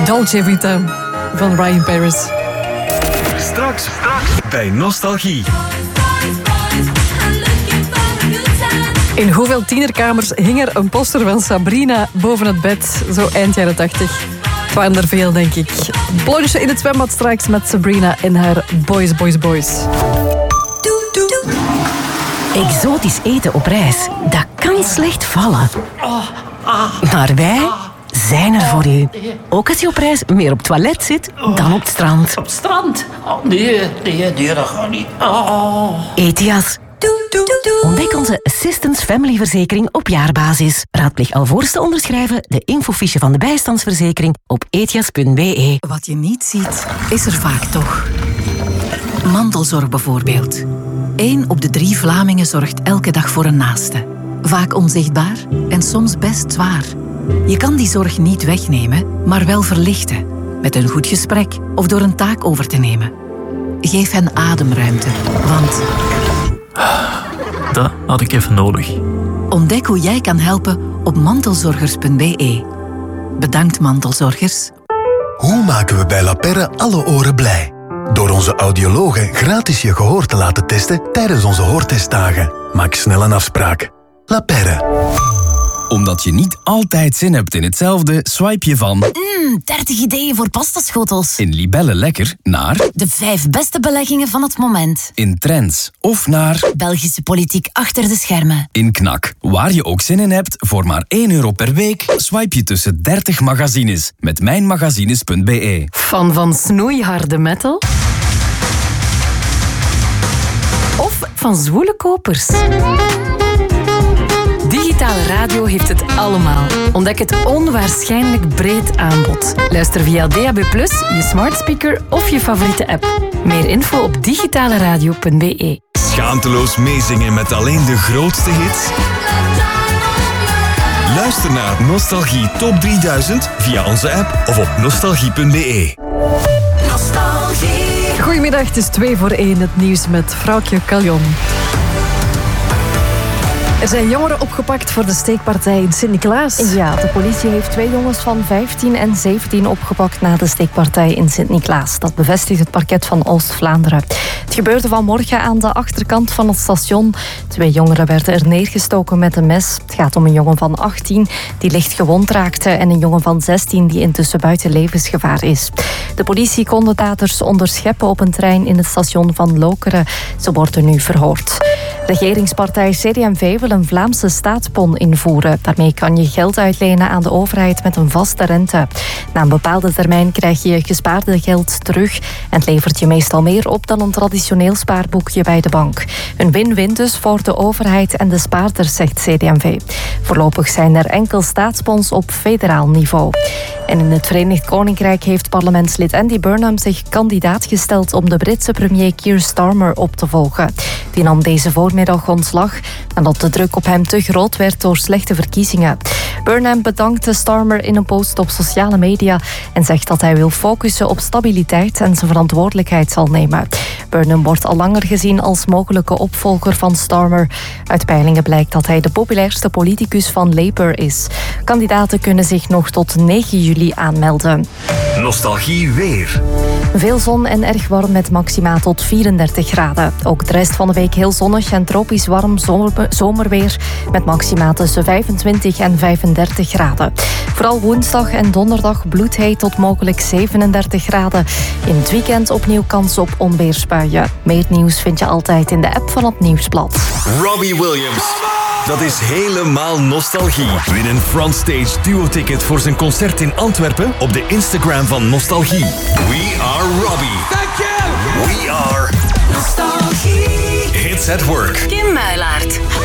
Dolce Vita van Ryan Paris. Straks bij Nostalgie. In hoeveel tienerkamers hing er een poster van Sabrina boven het bed? Zo eind jaren 80. Het waren er veel, denk ik. Plonsje in het zwembad straks met Sabrina en haar Boys. Exotisch eten op reis, dat kan slecht vallen. Maar wij zijn er voor u. Ook als je op reis meer op het toilet zit dan op het strand. Op het strand? Oh, nee, dat gaat niet. Etias. Ontdek onze Assistance Family verzekering op jaarbasis. Raadpleeg alvorens te onderschrijven de infofiche van de bijstandsverzekering op etias.be. Wat je niet ziet, is er vaak toch. Mantelzorg bijvoorbeeld. 1 op de 3 Vlamingen zorgt elke dag voor een naaste. Vaak onzichtbaar en soms best zwaar. Je kan die zorg niet wegnemen, maar wel verlichten. Met een goed gesprek of door een taak over te nemen. Geef hen ademruimte, want... Dat had ik even nodig. Ontdek hoe jij kan helpen op mantelzorgers.be. Bedankt, mantelzorgers. Hoe maken we bij La Perre alle oren blij? Door onze audiologen gratis je gehoor te laten testen tijdens onze hoortestdagen. Maak snel een afspraak. La Perre. Omdat je niet altijd zin hebt in hetzelfde, swipe je van 30 ideeën voor pastaschotels. in Libelle Lekker naar De 5 beste beleggingen van het moment. in Trends of naar Belgische politiek achter de schermen. in Knak. Waar je ook zin in hebt, voor maar €1 per week, swipe je tussen 30 magazines met mijnmagazines.be. Fan van snoeiharde metal? Of van zwoele kopers? Digitale radio heeft het allemaal. Ontdek het onwaarschijnlijk breed aanbod. Luister via DAB+, je smart speaker of je favoriete app. Meer info op digitaleradio.be. Schaamteloos meezingen met alleen de grootste hits? Luister naar Nostalgie Top 3000 via onze app of op nostalgie.be. Goedemiddag, het is 2 voor 1, het nieuws met Vrouwtje Caljon. Er zijn jongeren opgepakt voor de steekpartij in Sint-Niklaas. Ja, de politie heeft 2 jongens van 15 en 17 opgepakt na de steekpartij in Sint-Niklaas. Dat bevestigt het parket van Oost-Vlaanderen. Het gebeurde vanmorgen aan de achterkant van het station. 2 jongeren werden er neergestoken met een mes. Het gaat om een jongen van 18 die licht gewond raakte en een jongen van 16 die intussen buiten levensgevaar is. De politie kon de daders onderscheppen op een trein in het station van Lokeren. Ze worden nu verhoord. Regeringspartij CD&V wil een Vlaamse staatsbon invoeren. Daarmee kan je geld uitlenen aan de overheid met een vaste rente. Na een bepaalde termijn krijg je gespaarde geld terug en het levert je meestal meer op dan een traditioneel spaarboekje bij de bank. Een win-win dus voor de overheid en de spaarders, zegt CD&V. Voorlopig zijn er enkel staatsbons op federaal niveau. En in het Verenigd Koninkrijk heeft parlementslid Andy Burnham zich kandidaat gesteld om de Britse premier Keir Starmer op te volgen. Die nam deze voormiddag ontslag nadat de druk op hem te groot werd door slechte verkiezingen. Burnham bedankte Starmer in een post op sociale media en zegt dat hij wil focussen op stabiliteit en zijn verantwoordelijkheid zal nemen. Burnham wordt al langer gezien als mogelijke opvolger van Starmer. Uit peilingen blijkt dat hij de populairste politicus van Labour is. Kandidaten kunnen zich nog tot 9 juli aanmelden. Nostalgie weer. Veel zon en erg warm met maxima tot 34 graden. Ook de rest van de week heel zonnig en tropisch warm zomerweer met maxima tussen 25 en 35 graden. Vooral woensdag en donderdag bloedheet tot mogelijk 37 graden. In het weekend opnieuw kans op onweersbuien. Meer nieuws vind je altijd in de app van het Nieuwsblad. Robbie Williams. Dat is helemaal nostalgie. Win een frontstage duo-ticket voor zijn concert in Antwerpen op de Instagram van Nostalgie. We are Robbie. Thank you. We are Nostalgie. Hits at Work. Kim Muilaert.